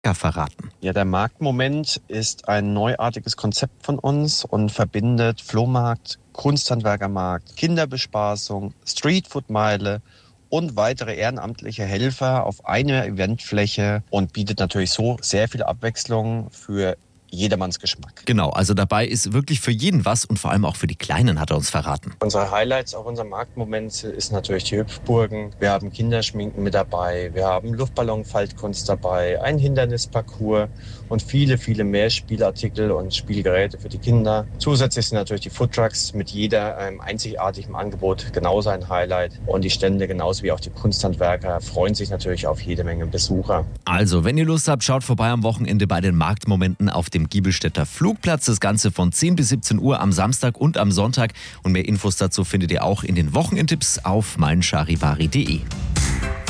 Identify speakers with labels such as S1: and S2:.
S1: verraten.
S2: Ja, der Marktmoment ist ein neuartiges Konzept von uns und verbindet Flohmarkt, Kunsthandwerkermarkt, Kinderbespaßung, Streetfood-Meile und weitere ehrenamtliche Helfer auf einer Eventfläche und bietet natürlich so sehr viel Abwechslung für jedermanns Geschmack.
S1: Genau, also dabei ist wirklich für jeden was und vor allem auch für die Kleinen, hat er uns verraten.
S2: Unsere Highlights auf unserem Marktmoment ist natürlich die Hüpfburgen. Wir haben Kinderschminken mit dabei, wir haben Luftballonfaltkunst dabei, ein Hindernisparcours und viele, viele mehr Spielartikel und Spielgeräte für die Kinder. Zusätzlich sind natürlich die Foodtrucks mit jeder einzigartigen Angebot genauso ein Highlight. Und die Stände genauso wie auch die Kunsthandwerker freuen sich natürlich auf jede Menge Besucher.
S1: Also, wenn ihr Lust habt, schaut vorbei am Wochenende bei den Marktmomenten auf dem Giebelstädter Flugplatz. Das Ganze von 10 bis 17 Uhr am Samstag und am Sonntag. Und mehr Infos dazu findet ihr auch in den Wochenendtipps auf meincharivari.de.